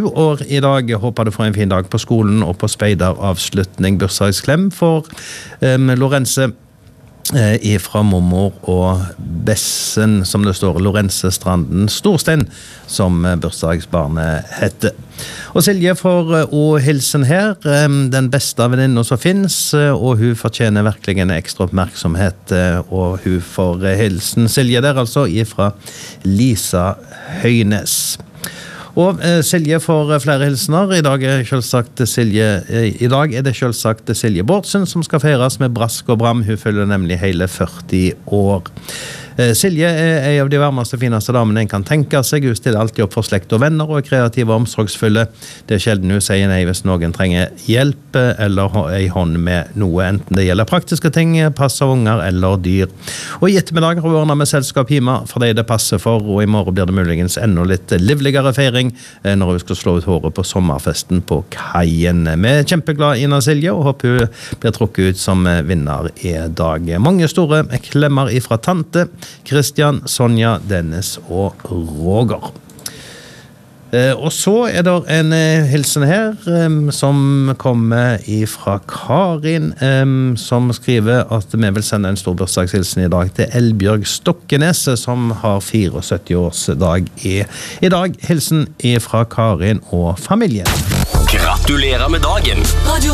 år I dag. Jeg håper du får en fin dag på skolen og på speideravslutning. Bursdagsklem for Lorense fra mormor og Bessen, som det står, Lorense Stranden Storstein, som bursdagsbarnet heter. Og Silje får hilsen her, den beste venninnen som finnes, og hun fortjener virkelig en ekstra oppmerksomhet, og hun får hilsen Silje der altså, fra Lisa Høynes. Og Silje får flere hilsener. I dag er det selvsagt Silje Bårdsen som skal feires med brask og bram. Hun følger nemlig hele 40 år. Silje er en av de varmeste, fineste damene en kan tenke seg. Hun stiller alltid opp for slekt og venner og er kreativ og omsorgsfulle. Det er sjelden hun sier nei hvis noen trenger hjelp eller en hånd med noe, enten det gjelder praktiske ting, passe unger eller dyr. Og I ettermiddag har vi ordnet med selskap hjemme for det passer for, og I morgen blir det muligens enda litt livligere feiring når vi skal slå ut håret på sommerfesten på kajen. Vi er kjempeglad Ina Silje og håper hun blir trukket ut som vinner I dag. Mange store klemmer fra tante, Kristian, Sonja, Dennis og Roger. Og så det en hilsen her som kommer fra Karin, som skriver at vi vil sende en stor bursdagshilsen I dag til Elbjørg Stokkenes, som har 74-årsdag I dag. Hilsen fra Karin og familien. Gratulerer med dagen!